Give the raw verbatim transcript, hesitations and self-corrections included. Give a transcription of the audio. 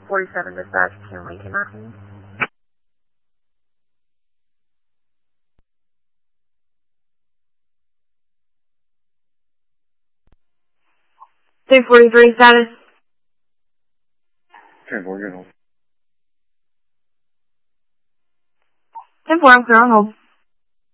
forty-seven dispatch to Lincoln Mountain. three forty-three status. ten four, good hold. ten four, I'm clear on hold.